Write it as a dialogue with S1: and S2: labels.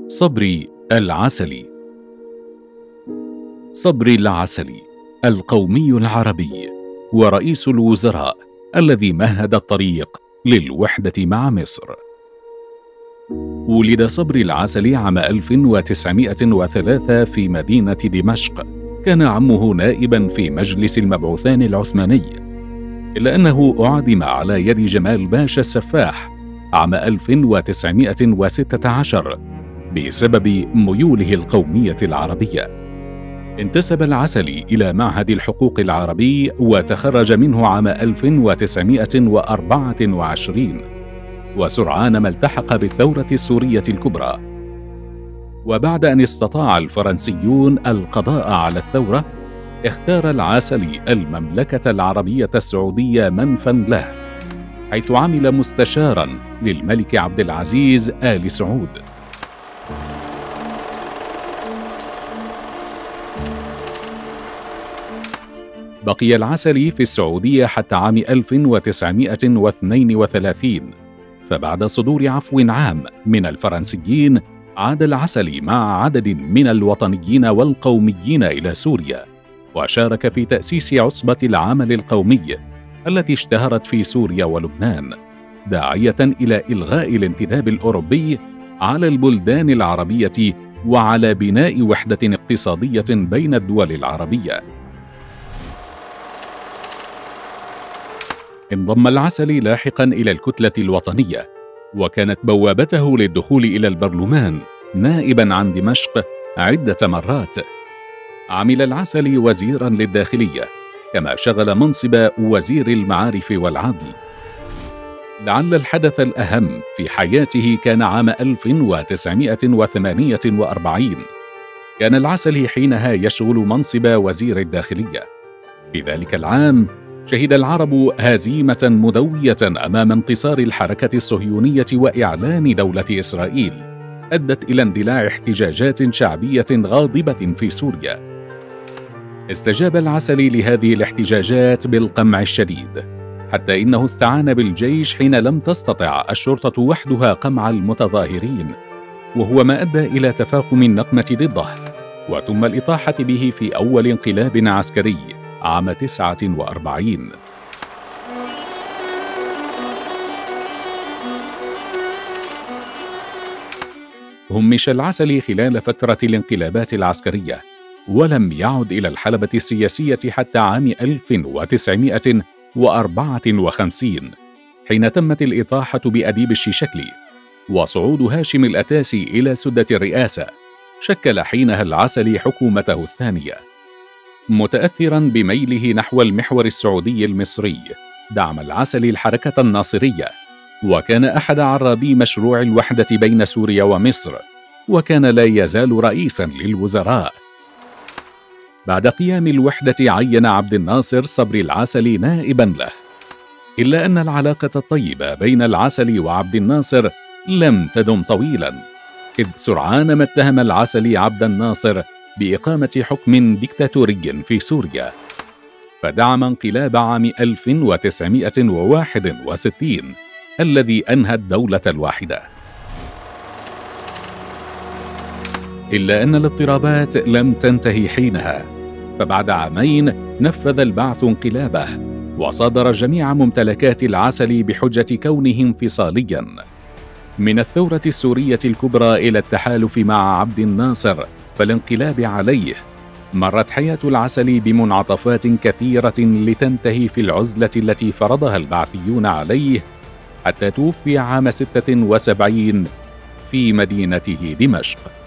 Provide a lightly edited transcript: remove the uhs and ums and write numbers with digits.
S1: صبري العسلي. صبري العسلي القومي العربي ورئيس الوزراء الذي مهد الطريق للوحدة مع مصر. ولد صبري العسلي عام 1903 في مدينة دمشق. كان عمه نائبا في مجلس المبعوثان العثماني، إلا أنه أعدم على يد جمال باشا السفاح عام 1916 بسبب ميوله القومية العربية. انتسب العسلي إلى معهد الحقوق العربي وتخرج منه عام 1924، وسرعان ما التحق بالثورة السورية الكبرى. وبعد أن استطاع الفرنسيون القضاء على الثورة، اختار العسلي المملكة العربية السعودية منفا له، حيث عمل مستشارا للملك عبد العزيز آل سعود. بقي العسلي في السعودية حتى عام 1932، فبعد صدور عفو عام من الفرنسيين عاد العسلي مع عدد من الوطنيين والقوميين إلى سوريا، وشارك في تأسيس عصبة العمل القومي التي اشتهرت في سوريا ولبنان، داعية إلى إلغاء الانتداب الأوروبي على البلدان العربية وعلى بناء وحدة اقتصادية بين الدول العربية. انضم العسلي لاحقا إلى الكتلة الوطنية، وكانت بوابته للدخول إلى البرلمان نائبا عن دمشق عدة مرات. عمل العسلي وزيرا للداخلية، كما شغل منصب وزير المعارف والعدل. لعل الحدث الأهم في حياته كان عام 1948. كان العسلي حينها يشغل منصب وزير الداخلية. في ذلك العام شهد العرب هزيمة مدوية أمام انتصار الحركة الصهيونية وإعلان دولة إسرائيل، أدت إلى اندلاع احتجاجات شعبية غاضبة في سوريا. استجاب العسلي لهذه الاحتجاجات بالقمع الشديد، حتى إنه استعان بالجيش حين لم تستطع الشرطة وحدها قمع المتظاهرين، وهو ما أدى إلى تفاقم النقمة ضده، وثم الإطاحة به في أول انقلاب عسكري عام 49. همش العسلي خلال فترة الانقلابات العسكرية، ولم يعد إلى الحلبة السياسية حتى عام 1954، حين تمت الإطاحة بأديب الشيشكلي وصعود هاشم الأتاسي إلى سدة الرئاسة. شكل حينها العسلي حكومته الثانية. متأثرا بميله نحو المحور السعودي المصري، دعم العسلي الحركة الناصرية، وكان أحد عرابي مشروع الوحدة بين سوريا ومصر، وكان لا يزال رئيسا للوزراء. بعد قيام الوحدة عين عبد الناصر صبري العسلي نائبا له، إلا أن العلاقة الطيبة بين العسلي وعبد الناصر لم تدم طويلا، إذ سرعان ما اتهم العسلي عبد الناصر بإقامة حكم ديكتاتوري في سوريا، فدعم انقلاب عام 1961 الذي أنهى الدولة الواحدة. إلا أن الاضطرابات لم تنتهي حينها، فبعد عامين نفذ البعث انقلابه، وصادر جميع ممتلكات العسلي بحجة كونه انفصاليا. من الثورة السورية الكبرى إلى التحالف مع عبد الناصر فالانقلاب عليه، مرت حياة العسلي بمنعطفات كثيرة لتنتهي في العزلة التي فرضها البعثيون عليه، حتى توفي عام 76 في مدينته دمشق.